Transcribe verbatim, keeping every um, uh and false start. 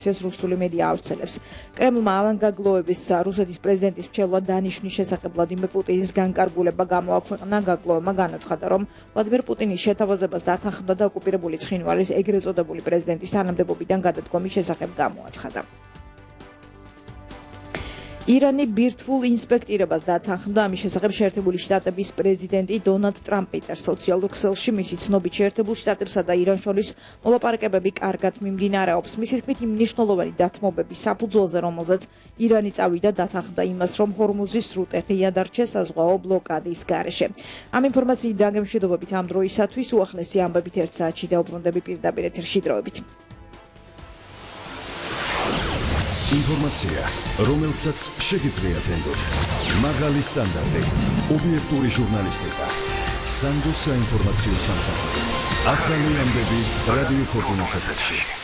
ეს რუსული მედია ავრცელებს. კრემლმა ალანგაგლოების რუსეთის პრეზიდენტის მრჩევლად დანიშვნის შესახებ ვლადიმერ პუტინის განკარგულება გამოაქვეყნა. გაგლოევმა განაცხადა, რომ ვლადიმერ პუტინის შეთავაზებას დათანხმდა და ოკუპირებული ცხინვალის ეგრეთ წოდებული პრეზიდენტის თანამდებობიდან გადადგომის შესახებ გამოაცხადა. ირანი ბირთვულ ინსპექტირებას დათანხმდა. ამის შესახებ შეერთებული შტატების პრეზიდენტი დონალდ ტრამპი წერს სოციალურ ქსელში. მისი ცნობით შეერთებულ შტატებსა და ირანს შორის მოლაპარაკებები კარგად მიმდინარეობს. მისი თქმით, იმ მნიშვნელოვანი დათმობების საფუძველზე, რომელზეც ირანი წავიდა, დათანხმდა იმას, რომ ჰორმუზის სრუტე ღია დარჩეს საზღვაო ბლოკადის გარეშე. ამ ინფორმაციით დაგემშვიდობებით ამ დროისათვის. უახლესი ამბებით ერთ საათში დაუბრუნდები პირდაპირ ეთერში დროებით. ინფორმაცია, რომელსაც შეგიძლიათ ენდოთ. მაღალი სტანდარტი, ობიექტური ჟურნალისტიკა. სანდოს საინფორმაციო სამსახური. ახალი ამბები რადიო ფორტუნის ეთერში.